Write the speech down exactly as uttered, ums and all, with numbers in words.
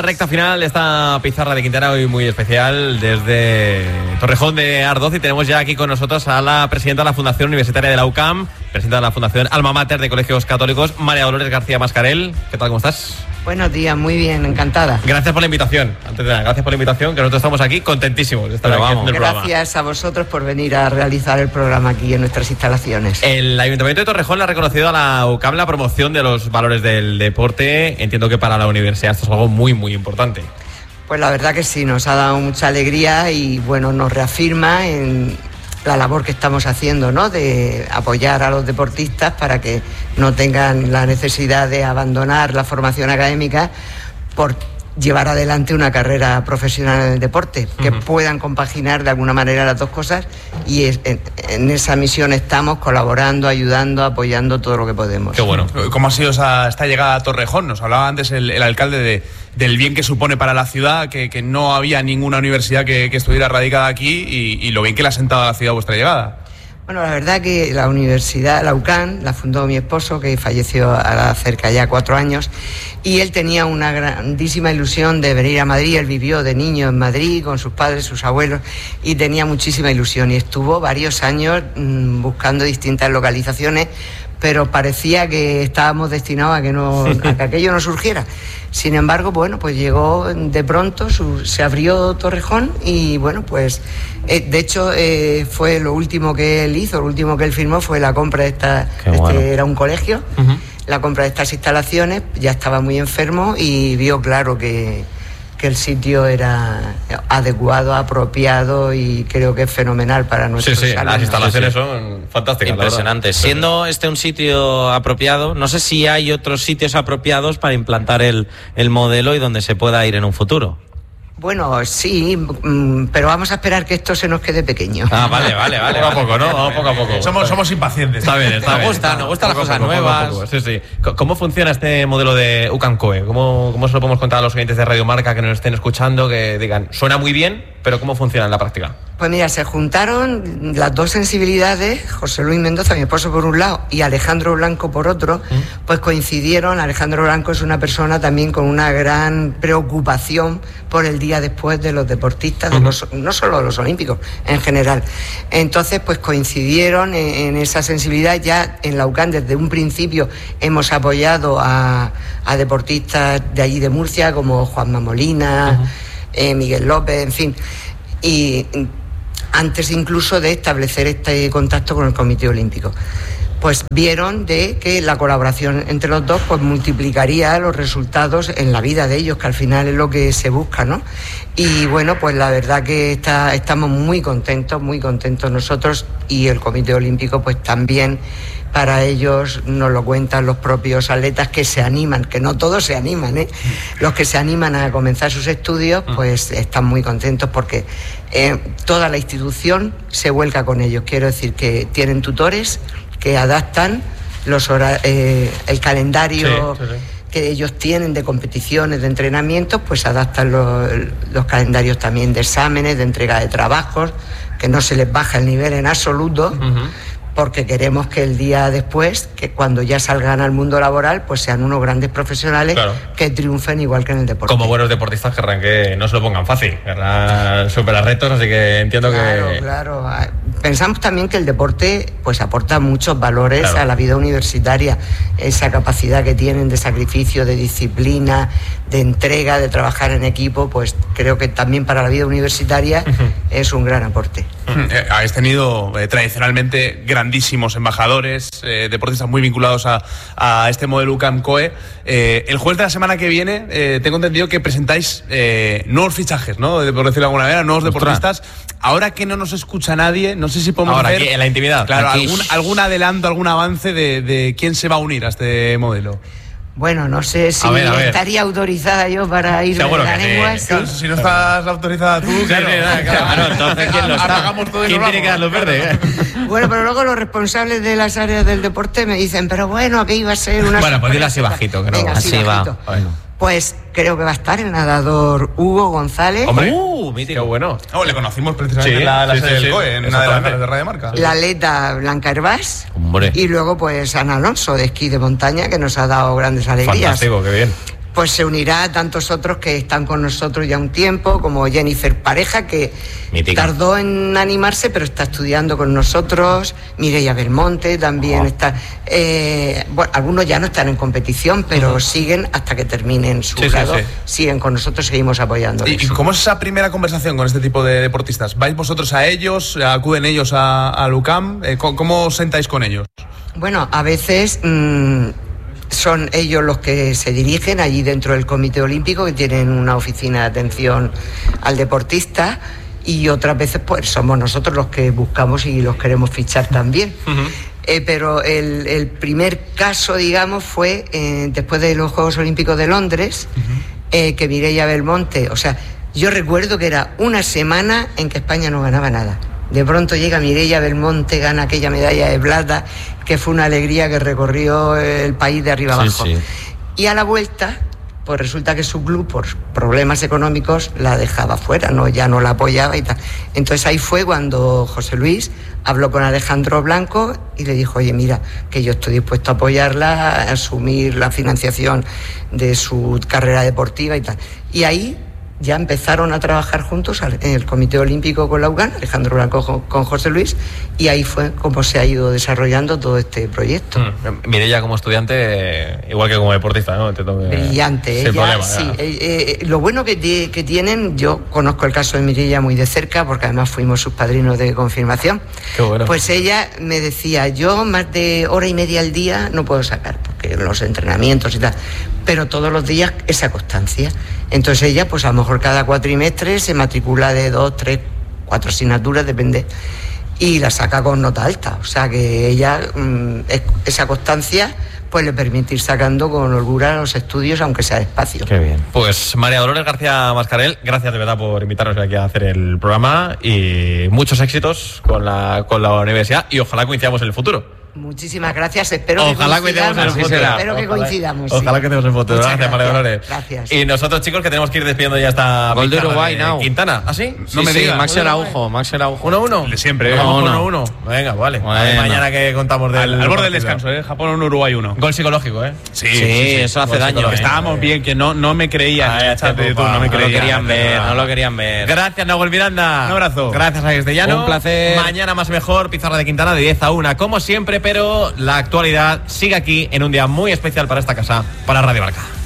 recta final de esta pizarra de Quintana, hoy muy especial, desde Torrejón de Ardoz, y tenemos ya aquí con nosotros a la presidenta de la Fundación Universitaria de la U C A M, presidenta de la Fundación Alma Mater de Colegios Católicos, María Dolores García Mascarell. ¿Qué tal, cómo estás? Buenos días, muy bien, encantada. Gracias por la invitación, antes de nada, gracias por la invitación, que nosotros estamos aquí contentísimos de estar aquí haciendo el programa. Gracias a vosotros por venir a realizar el programa aquí en nuestras instalaciones. El Ayuntamiento de Torrejón le ha reconocido a la U C A M la promoción de los valores del deporte. Entiendo que para la universidad esto es algo muy, muy importante. Pues la verdad que sí, nos ha dado mucha alegría y bueno, nos reafirma en la labor que estamos haciendo, ¿no? De apoyar a los deportistas para que no tengan la necesidad de abandonar la formación académica por llevar adelante una carrera profesional en el deporte, que uh-huh. puedan compaginar de alguna manera las dos cosas, y es, en, en esa misión estamos colaborando, ayudando, apoyando todo lo que podemos. Qué bueno. ¿Cómo ha sido esa, esta llegada a Torrejón? Nos hablaba antes el, el alcalde de, del bien que supone para la ciudad, que, que no había ninguna universidad que, que estuviera radicada aquí, y, y lo bien que le ha sentado a la ciudad vuestra llegada. Bueno, la verdad que la universidad, la U C A M, la fundó mi esposo, que falleció hace cerca ya cuatro años, y él tenía una grandísima ilusión de venir a Madrid. Él vivió de niño en Madrid con sus padres, sus abuelos, y tenía muchísima ilusión, y estuvo varios años mmm, buscando distintas localizaciones, pero parecía que estábamos destinados a que, no, a que aquello no surgiera. Sin embargo, bueno, pues llegó de pronto, su, se abrió Torrejón y bueno, pues eh, de hecho eh, fue lo último que él hizo, lo último que él firmó fue la compra de esta, bueno. este era un colegio, uh-huh. la compra de estas instalaciones. Ya estaba muy enfermo y vio claro que, que el sitio era adecuado, apropiado, y creo que es fenomenal para nuestros Sí, sí, alumnos. las instalaciones sí, sí. son fantásticas. Impresionante. Siendo este un sitio apropiado, no sé si hay otros sitios apropiados para implantar el, el modelo y donde se pueda ir en un futuro. Bueno, sí, pero vamos a esperar que esto se nos quede pequeño. Ah, vale, vale, vale. Poco a poco, ¿no? Vamos poco a poco. Somos, somos impacientes. Está bien, está nos bien. gusta, nos gustan las cosas poco, nuevas. Poco, poco. Sí, sí. ¿Cómo funciona este modelo de U C A M COE? ¿Cómo, ¿Cómo se lo podemos contar a los oyentes de Radio Marca que nos estén escuchando, que digan, suena muy bien, pero ¿cómo funciona en la práctica? Pues mira, se juntaron las dos sensibilidades, José Luis Mendoza, mi esposo por un lado, y Alejandro Blanco por otro, ¿Mm? pues coincidieron. Alejandro Blanco es una persona también con una gran preocupación por el día después de los deportistas, de los, no solo de los olímpicos, en general. Entonces, pues coincidieron en, en esa sensibilidad. Ya en la U C A M desde un principio hemos apoyado a, a deportistas de allí de Murcia, como Juanma Molina, uh-huh. eh, Miguel López, en fin, y antes incluso de establecer este contacto con el Comité Olímpico. Pues vieron de que la colaboración entre los dos pues multiplicaría los resultados en la vida de ellos, que al final es lo que se busca, ¿no? Y bueno, pues la verdad que está, estamos muy contentos, muy contentos nosotros, y el Comité Olímpico pues también. Para ellos nos lo cuentan los propios atletas, que se animan, que no todos se animan, ¿eh? Los que se animan a comenzar sus estudios, pues están muy contentos porque eh, toda la institución se vuelca con ellos. Quiero decir que tienen tutores que adaptan los hora, eh, el calendario sí, sí, sí. que ellos tienen de competiciones, de entrenamientos, pues adaptan los, los calendarios también de exámenes, de entrega de trabajos, que no se les baja el nivel en absoluto. Uh-huh. Porque queremos que el día después, que cuando ya salgan al mundo laboral, pues sean unos grandes profesionales, claro, que triunfen igual que en el deporte. Como buenos deportistas querrán que no se lo pongan fácil, querrán superar retos, así que entiendo claro, que... Claro, claro. Pensamos también que el deporte pues aporta muchos valores, claro, a la vida universitaria, esa capacidad que tienen de sacrificio, de disciplina, de entrega, de trabajar en equipo, pues creo que también para la vida universitaria uh-huh. es un gran aporte. Uh-huh. Eh, habéis tenido eh, tradicionalmente grandísimos embajadores, eh, deportistas muy vinculados a, a este modelo U C A M COE. Eh, el jueves de la semana que viene eh, tengo entendido que presentáis eh, nuevos fichajes, ¿no? De, por decirlo de alguna manera, nuevos deportistas. Ahora que no nos escucha nadie, no sé si podemos Ahora, ver... aquí, en la intimidad. Claro, algún, algún adelanto, algún avance de, de quién se va a unir a este modelo. Bueno, no sé si a ver, a ver. estaría autorizada yo para ir Seguro de la que lengua. sí. Claro, si no estás autorizada tú, claro, claro, claro, entonces ¿quién lo está? ¿Quién tiene que dar luz verde? Bueno, pero luego los responsables de las áreas del deporte me dicen, pero bueno, que iba a ser una... Bueno, pues dile así bajito, que no. Venga, así, así bajito. va. Bueno. Pues creo que va a estar el nadador Hugo González. Hombre, uh, mítico. qué bueno. Oh, le conocimos precisamente Sí, en la, la sí, serie sí, del sí. COE, en una de las galas de Radio Marca. La atleta Blanca Hervás. Hombre. Y luego pues Ana Alonso, de esquí de montaña, que nos ha dado grandes alegrías. Fantástico, qué bien. pues se unirá a tantos otros que están con nosotros ya un tiempo, como Jennifer Pareja, que Mítica. tardó en animarse, pero está estudiando con nosotros. Mireia Belmonte también oh. está. Eh, bueno, algunos ya no están en competición, pero uh-huh. siguen hasta que terminen su sí, grado. Sí, sí. Siguen con nosotros, seguimos apoyando. ¿Y, ¿Y cómo es esa primera conversación con este tipo de deportistas? ¿Vais vosotros a ellos? ¿Acuden ellos a, a Lucam? ¿Cómo, ¿Cómo os sentáis con ellos? Bueno, a veces... Mmm, son ellos los que se dirigen allí dentro del Comité Olímpico, que tienen una oficina de atención al deportista, y otras veces pues somos nosotros los que buscamos y los queremos fichar también. Uh-huh. Eh, pero el, el primer caso, digamos, fue eh, después de los Juegos Olímpicos de Londres, uh-huh. eh, que Mireia Belmonte, o sea, yo recuerdo que era una semana en que España no ganaba nada. De pronto llega Mireia Belmonte, gana aquella medalla de plata, que fue una alegría que recorrió el país de arriba abajo. Sí, sí. Y a la vuelta, pues resulta que su club, por problemas económicos, la dejaba fuera, no, ya no la apoyaba y tal. Entonces ahí fue cuando José Luis habló con Alejandro Blanco y le dijo, oye, mira, que yo estoy dispuesto a apoyarla, a asumir la financiación de su carrera deportiva y tal. Y ahí ya empezaron a trabajar juntos en el Comité Olímpico con la U C A M, Alejandro Blanco con José Luis, y ahí fue como se ha ido desarrollando todo este proyecto. Mm. Mireia como estudiante, igual que como deportista, ¿no? Te toque... Brillante. Ella, problema, sí, eh, eh, lo bueno que, t- que tienen, yo conozco el caso de Mireia muy de cerca, porque además fuimos sus padrinos de confirmación. Qué bueno. Pues ella me decía, yo más de hora y media al día no puedo sacar, porque los entrenamientos y tal, pero todos los días esa constancia. Entonces ella, pues a lo mejor cada cuatrimestre se matricula de dos, tres, cuatro asignaturas, depende, y la saca con nota alta. O sea que ella, mmm, es, esa constancia, pues le permite ir sacando con holgura los estudios, aunque sea despacio. Qué bien. Pues María Dolores García Mascarell, gracias de verdad por invitarnos aquí a hacer el programa y muchos éxitos con la, con la universidad, y ojalá coincidamos en el futuro. Muchísimas gracias, espero ojalá que coincidamos. En el futuro. Espero ojalá, que coincidamos. Ojalá sí. que estemos en el futuro. Muchas Gracias, María Dolores. Gracias. Y nosotros, chicos, que tenemos que ir despidiendo ya esta gol de Uruguay, de now. Quintana. ¿Ah, sí? No sí, me sí, digas. Maxi Araujo, Maxi Araujo. uno uno. De siempre, ¿eh? Vamos uno uno. Venga, vale. Bueno. Vale, mañana que contamos del... Al, al borde del descanso, ¿eh? Japón uno, Uruguay uno. Gol psicológico, ¿eh? Sí, sí, sí, sí eso hace daño. ¿eh? Estábamos bien, que no, no me creían. Ah, chat de YouTube, no me creían. No lo querían ver, no lo querían ver. Gracias, Nahuel Miranda. Un abrazo. Gracias a Castellano. Un placer. Mañana más mejor, Pizarra de Quintana de diez a una, como siempre, pero la actualidad sigue aquí en un día muy especial para esta casa, para Radio Marca.